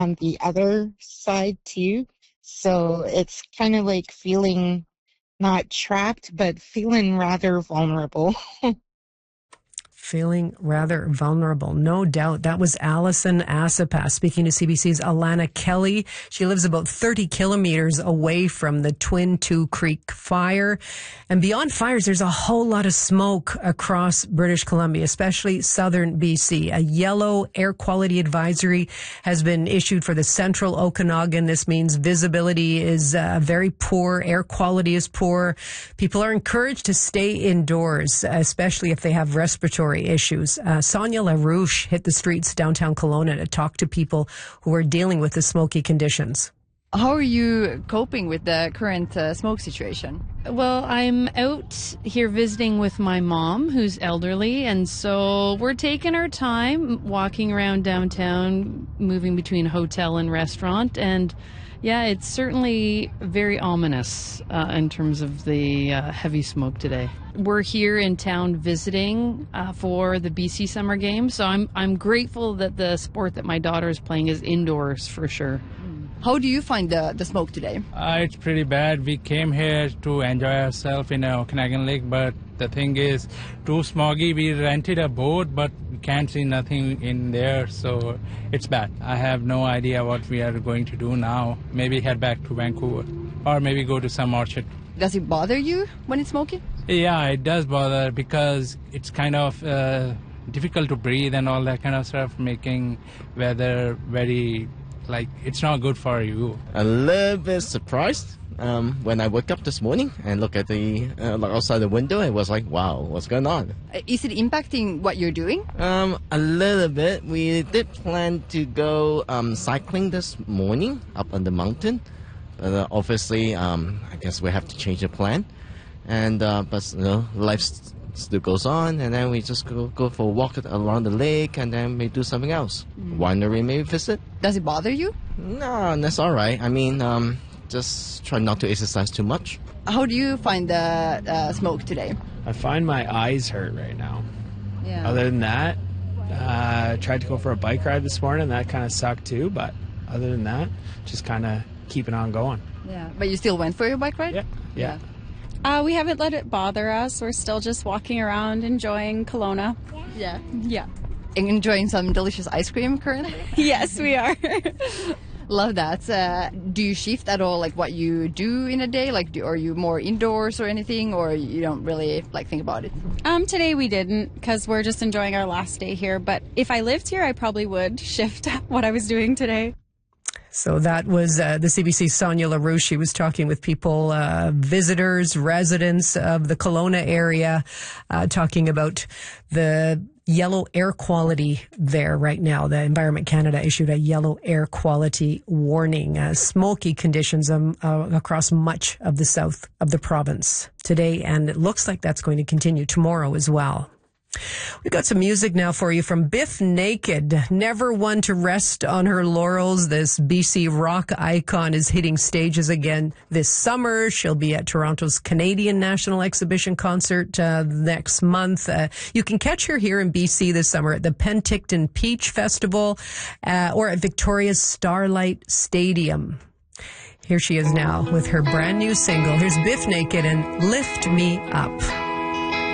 on the other side too. So it's kind of like feeling not trapped, but feeling rather vulnerable. Feeling rather vulnerable, no doubt. That was Allison Asipas speaking to CBC's Alana Kelly. She lives about 30 kilometers away from the Twin Two Creek fire. And beyond fires, there's a whole lot of smoke across British Columbia, especially southern BC. A yellow air quality advisory has been issued for the central Okanagan. This means visibility is very poor. Air quality is poor. People are encouraged to stay indoors, especially if they have respiratory issues. Sonia LaRouche hit the streets downtown Kelowna to talk to people who are dealing with the smoky conditions. How are you coping with the current smoke situation? Well, I'm out here visiting with my mom, who's elderly, and so we're taking our time walking around downtown, moving between hotel and restaurant, and yeah, it's certainly very ominous in terms of the heavy smoke today. We're here in town visiting for the BC Summer Games, so I'm grateful that the sport that my daughter is playing is indoors for sure. How do you find the smoke today? It's pretty bad. We came here to enjoy ourselves in Okanagan Lake, but the thing is too smoggy. We rented a boat, but we can't see nothing in there, so it's bad. I have no idea what we are going to do now. Maybe head back to Vancouver, or maybe go to some orchard. Does it bother you when it's smoky? Yeah, it does bother because it's kind of difficult to breathe and all that kind of stuff, making weather very, like, it's not good for you. A little bit surprised when I woke up this morning and look at the outside the window. It was like, wow, what's going on? Is it impacting what you're doing? A little bit. We did plan to go cycling this morning up on the mountain, but obviously, I guess we have to change the plan. And but life still goes on, and then we just go for a walk around the lake, and then we do something else. Winery maybe visit. Does it bother you? No, that's all right. I mean, just try not to exercise too much. How do you find the smoke today? I find my eyes hurt right now. Yeah. Other than that, I tried to go for a bike ride this morning. That kind of sucked too, but other than that, just kind of keeping on going. Yeah, but you still went for your bike ride? Yeah. We haven't let it bother us. We're still just walking around enjoying Kelowna. Yeah. Enjoying some delicious ice cream currently? Yes, we are. Love that. Do you shift at all, like what you do in a day? Like, are you more indoors or anything, or you don't really think about it? Today we didn't, because we're just enjoying our last day here. But if I lived here, I probably would shift what I was doing today. So that was the CBC's Sonia LaRouche. She was talking with people, visitors, residents of the Kelowna area, talking about the yellow air quality there right now. The Environment Canada issued a yellow air quality warning, smoky conditions across much of the south of the province today, and it looks like that's going to continue tomorrow as well. We've got some music now for you from Biff Naked. Never one to rest on her laurels. This BC rock icon is hitting stages again this summer. She'll be at Toronto's Canadian National Exhibition concert next month. You can catch her here in BC this summer at the Penticton Peach Festival or at Victoria's Starlight Stadium. Here she is now with her brand new single. Here's Biff Naked and Lift Me Up.